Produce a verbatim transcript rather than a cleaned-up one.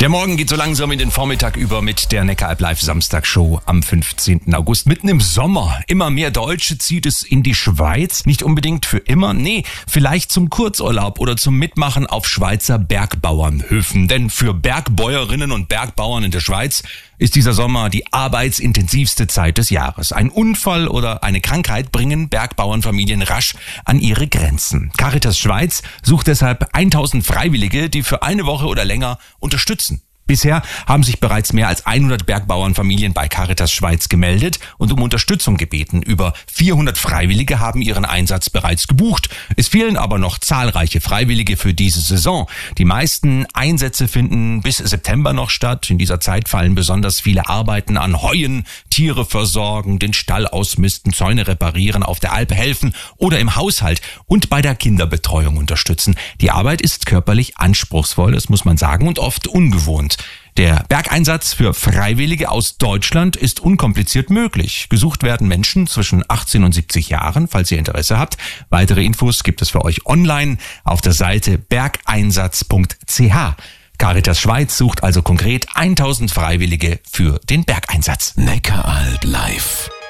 Der Morgen geht so langsam in den Vormittag über mit der Neckaralb Live Samstagshow am fünfzehnten August. Mitten im Sommer. Immer mehr Deutsche zieht es in die Schweiz. Nicht unbedingt für immer, nee, vielleicht zum Kurzurlaub oder zum Mitmachen auf Schweizer Bergbauernhöfen. Denn für Bergbäuerinnen und Bergbauern in der Schweiz ist dieser Sommer die arbeitsintensivste Zeit des Jahres. Ein Unfall oder eine Krankheit bringen Bergbauernfamilien rasch an ihre Grenzen. Caritas Schweiz sucht deshalb tausend Freiwillige, die für eine Woche oder länger unterstützen. Bisher haben sich bereits mehr als hundert Bergbauernfamilien bei Caritas Schweiz gemeldet und um Unterstützung gebeten. Über vierhundert Freiwillige haben ihren Einsatz bereits gebucht. Es fehlen aber noch zahlreiche Freiwillige für diese Saison. Die meisten Einsätze finden bis September noch statt. In dieser Zeit fallen besonders viele Arbeiten an Heuen, Tiere versorgen, den Stall ausmisten, Zäune reparieren, auf der Alp helfen oder im Haushalt und bei der Kinderbetreuung unterstützen. Die Arbeit ist körperlich anspruchsvoll, das muss man sagen, und oft ungewohnt. Der Bergeinsatz für Freiwillige aus Deutschland ist unkompliziert möglich. Gesucht werden Menschen zwischen achtzehn und siebzig Jahren, falls ihr Interesse habt. Weitere Infos gibt es für euch online auf der Seite bergeinsatz punkt c h. Caritas Schweiz sucht also konkret tausend Freiwillige für den Bergeinsatz. Neckaralb Live.